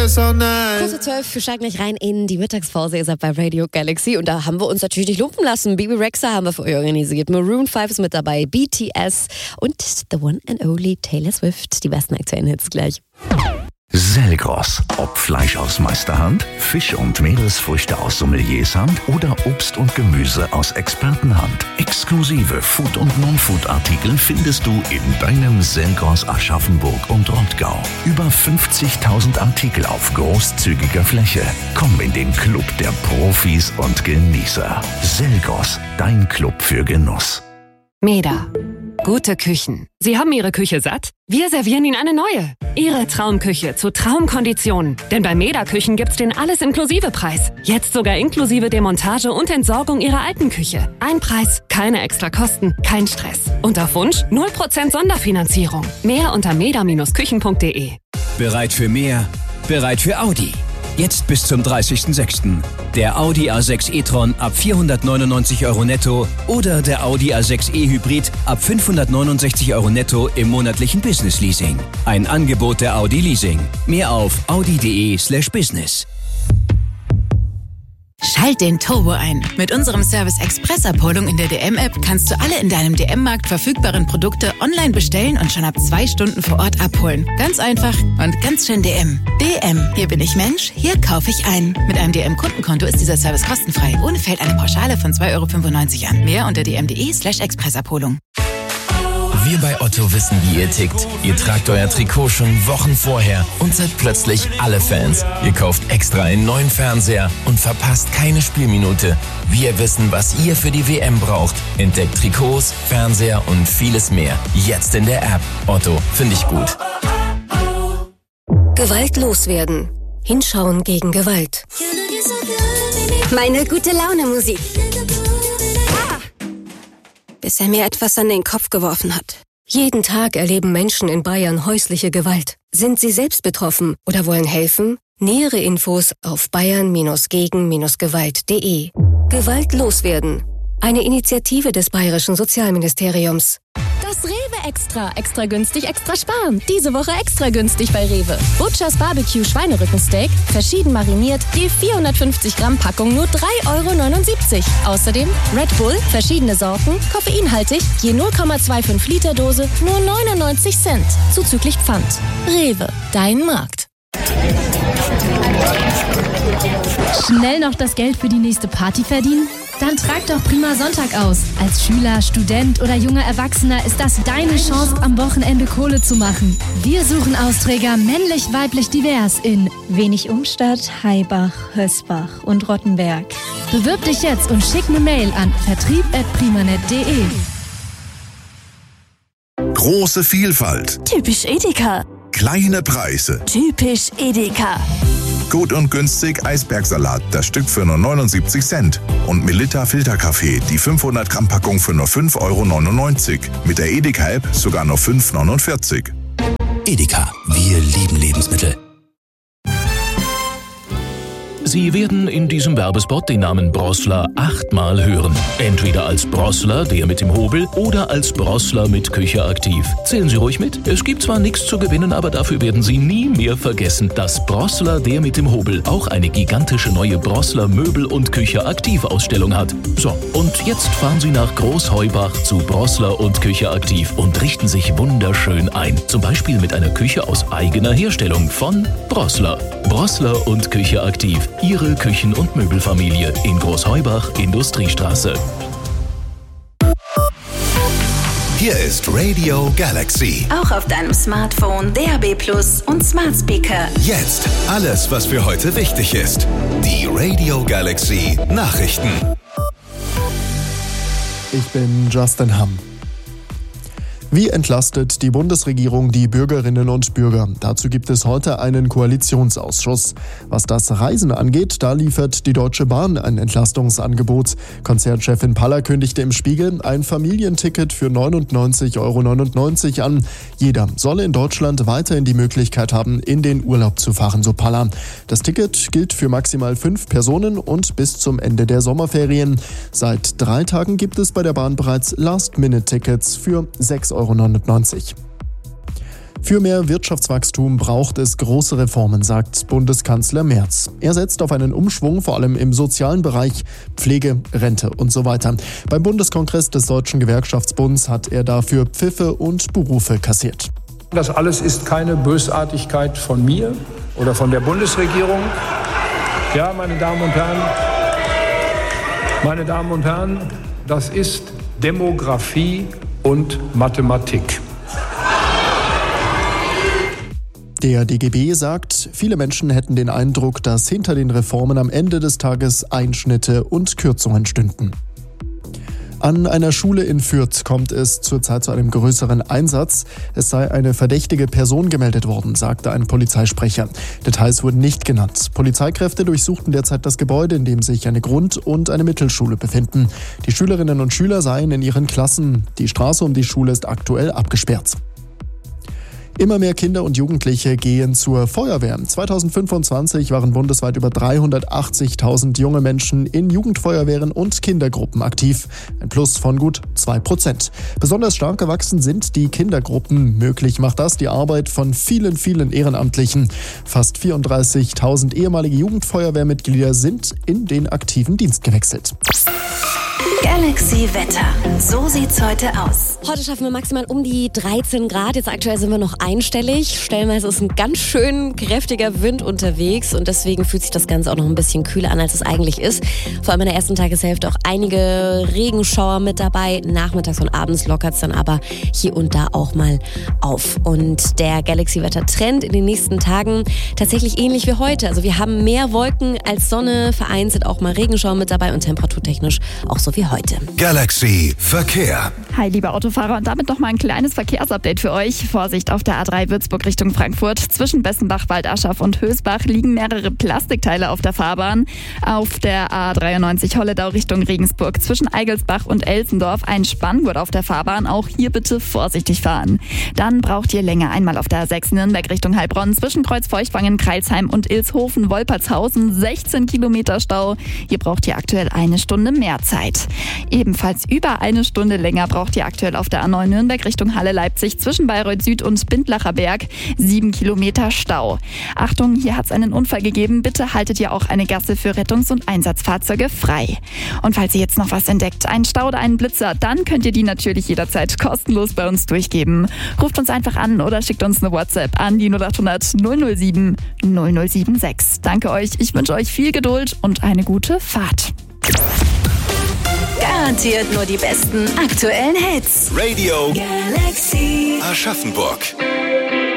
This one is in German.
besser nein. Kurz 12, wir steigen gleich rein in die Mittagspause. Ihr seid bei Radio Galaxy und da haben wir uns natürlich nicht lumpen lassen. Bibi Rexha haben wir für euch organisiert. Maroon 5 ist mit dabei, BTS und the one and only Taylor Swift. Die besten aktuellen Hits gleich. Selgros. Ob Fleisch aus Meisterhand, Fisch und Meeresfrüchte aus Sommeliershand oder Obst und Gemüse aus Expertenhand. Exklusive Food- und Non-Food-Artikel findest du in deinem Selgros Aschaffenburg und Rottgau. Über 50.000 Artikel auf großzügiger Fläche. Komm in den Club der Profis und Genießer. Selgros, dein Club für Genuss. Meda. Gute Küchen. Sie haben Ihre Küche satt? Wir servieren Ihnen eine neue. Ihre Traumküche zu Traumkonditionen. Denn bei Meda Küchen gibt's den Alles-Inklusive-Preis. Jetzt sogar inklusive Demontage und Entsorgung Ihrer alten Küche. Ein Preis, keine extra Kosten, kein Stress. Und auf Wunsch 0% Sonderfinanzierung. Mehr unter meda-küchen.de. Bereit für mehr? Bereit für Audi. Jetzt bis zum 30.06. Der Audi A6 e-tron ab 499 € netto oder der Audi A6 e-Hybrid ab 569 € netto im monatlichen Business-Leasing. Ein Angebot der Audi Leasing. Mehr auf audi.de/business. Schalt den Turbo ein. Mit unserem Service Express-Abholung in der DM-App kannst du alle in deinem DM-Markt verfügbaren Produkte online bestellen und schon ab 2 Stunden vor Ort abholen. Ganz einfach und ganz schön DM. DM, hier bin ich Mensch, hier kaufe ich ein. Mit einem DM-Kundenkonto ist dieser Service kostenfrei. Ohne fällt eine Pauschale von 2,95 € an. Mehr unter dm.de/Expressabholung. Wir bei Otto wissen, wie ihr tickt. Ihr tragt euer Trikot schon Wochen vorher und seid plötzlich alle Fans. Ihr kauft extra einen neuen Fernseher und verpasst keine Spielminute. Wir wissen, was ihr für die WM braucht. Entdeckt Trikots, Fernseher und vieles mehr. Jetzt in der App. Otto, finde ich gut. Gewalt loswerden. Hinschauen gegen Gewalt. Meine gute Laune Musik. Bis er mir etwas an den Kopf geworfen hat. Jeden Tag erleben Menschen in Bayern häusliche Gewalt. Sind sie selbst betroffen oder wollen helfen? Nähere Infos auf bayern-gegen-gewalt.de. Gewalt loswerden. Eine Initiative des Bayerischen Sozialministeriums. Das Rewe Extra. Extra günstig, extra sparen. Diese Woche extra günstig bei Rewe. Butchers Barbecue Schweinerückensteak, verschieden mariniert, je 450 Gramm Packung nur 3,79 €. Außerdem Red Bull, verschiedene Sorten, koffeinhaltig, je 0,25 Liter Dose, nur 99 Cent. Zuzüglich Pfand. Rewe, dein Markt. Schnell noch das Geld für die nächste Party verdienen? Dann trag doch Prima Sonntag aus. Als Schüler, Student oder junger Erwachsener ist das deine Chance, am Wochenende Kohle zu machen. Wir suchen Austräger männlich, weiblich, divers in Wenig Umstadt, Haibach, Hösbach und Rottenberg. Bewirb dich jetzt und schick eine Mail an vertrieb@primanet.de. Große Vielfalt. Typisch Edeka. Kleine Preise. Typisch Edeka. Gut und günstig Eisbergsalat, das Stück für nur 79 Cent. Und Melitta Filterkaffee, die 500 Gramm Packung für nur 5,99 €. Mit der Edeka-App sogar nur 5,49 €. Edeka, wir lieben Lebensmittel. Sie werden in diesem Werbespot den Namen Brossler 8-mal hören. Entweder als Brossler, der mit dem Hobel, oder als Brossler mit Küche aktiv. Zählen Sie ruhig mit. Es gibt zwar nichts zu gewinnen, aber dafür werden Sie nie mehr vergessen, dass Brossler, der mit dem Hobel, auch eine gigantische neue Brossler Möbel- und Küche aktiv Ausstellung hat. So, und jetzt fahren Sie nach Großheubach zu Brossler und Küche aktiv und richten sich wunderschön ein. Zum Beispiel mit einer Küche aus eigener Herstellung von Brossler. Brossler und Küche aktiv. Ihre Küchen- und Möbelfamilie in Großheubach, Industriestraße. Hier ist Radio Galaxy. Auch auf deinem Smartphone, DAB+ und Smart Speaker. Jetzt alles, was für heute wichtig ist. Die Radio Galaxy Nachrichten. Ich bin Justin Hamm. Wie entlastet die Bundesregierung die Bürgerinnen und Bürger? Dazu gibt es heute einen Koalitionsausschuss. Was das Reisen angeht, da liefert die Deutsche Bahn ein Entlastungsangebot. Konzernchefin Paller kündigte im Spiegel ein Familienticket für 99,99 € an. Jeder solle in Deutschland weiterhin die Möglichkeit haben, in den Urlaub zu fahren, so Paller. Das Ticket gilt für maximal 5 Personen und bis zum Ende der Sommerferien. Seit 3 Tagen gibt es bei der Bahn bereits Last-Minute-Tickets für 6,99 €. Für mehr Wirtschaftswachstum braucht es große Reformen, sagt Bundeskanzler Merz. Er setzt auf einen Umschwung, vor allem im sozialen Bereich, Pflege, Rente und so weiter. Beim Bundeskongress des Deutschen Gewerkschaftsbunds hat er dafür Pfiffe und Berufe kassiert. Das alles ist keine Bösartigkeit von mir oder von der Bundesregierung. Ja, meine Damen und Herren, das ist Demografie und Mathematik. Der DGB sagt, viele Menschen hätten den Eindruck, dass hinter den Reformen am Ende des Tages Einschnitte und Kürzungen stünden. An einer Schule in Fürth kommt es zurzeit zu einem größeren Einsatz. Es sei eine verdächtige Person gemeldet worden, sagte ein Polizeisprecher. Details wurden nicht genannt. Polizeikräfte durchsuchten derzeit das Gebäude, in dem sich eine Grund- und eine Mittelschule befinden. Die Schülerinnen und Schüler seien in ihren Klassen. Die Straße um die Schule ist aktuell abgesperrt. Immer mehr Kinder und Jugendliche gehen zur Feuerwehr. 2025 waren bundesweit über 380.000 junge Menschen in Jugendfeuerwehren und Kindergruppen aktiv. Ein Plus von gut 2%. Besonders stark gewachsen sind die Kindergruppen. Möglich macht das die Arbeit von vielen Ehrenamtlichen. Fast 34.000 ehemalige Jugendfeuerwehrmitglieder sind in den aktiven Dienst gewechselt. Galaxy Wetter. So sieht's heute aus. Heute schaffen wir maximal um die 13 Grad. Jetzt aktuell sind wir noch einstellig. Stellenweise ist ein ganz schön kräftiger Wind unterwegs und deswegen fühlt sich das Ganze auch noch ein bisschen kühler an, als es eigentlich ist. Vor allem in der ersten Tageshälfte auch einige Regenschauer mit dabei. Nachmittags und abends lockert es dann aber hier und da auch mal auf. Und der Galaxy-Wetter-Trend in den nächsten Tagen tatsächlich ähnlich wie heute. Also wir haben mehr Wolken als Sonne, vereinzelt auch mal Regenschauer mit dabei und temperaturtechnisch auch so wie heute. Galaxy Verkehr. Hi, liebe Autofahrer, und damit noch mal ein kleines Verkehrsupdate für euch. Vorsicht auf der A3 Würzburg Richtung Frankfurt. Zwischen Bessenbach, Waldaschaf und Hösbach liegen mehrere Plastikteile auf der Fahrbahn. Auf der A93 Holledau Richtung Regensburg zwischen Eigelsbach und Elsendorf ein Spanngurt auf der Fahrbahn. Auch hier bitte vorsichtig fahren. Dann braucht ihr länger einmal auf der A6 Nürnberg Richtung Heilbronn zwischen Kreuzfeuchtwangen, Kreilsheim und Ilshofen, Wolpertshausen 16 Kilometer Stau. Ihr braucht hier aktuell 1 Stunde mehr Zeit. Ebenfalls über 1 Stunde länger braucht ihr aktuell auf der A9 Nürnberg Richtung Halle-Leipzig zwischen Bayreuth Süd und Bindlacher Berg 7 Kilometer Stau. Achtung, hier hat es einen Unfall gegeben. Bitte haltet ihr auch eine Gasse für Rettungs- und Einsatzfahrzeuge frei. Und falls ihr jetzt noch was entdeckt, einen Stau oder einen Blitzer, dann könnt ihr die natürlich jederzeit kostenlos bei uns durchgeben. Ruft uns einfach an oder schickt uns eine WhatsApp an die 0800 007 0076. Danke euch, ich wünsche euch viel Geduld und eine gute Fahrt. Garantiert nur die besten aktuellen Hits. Radio Galaxy Aschaffenburg.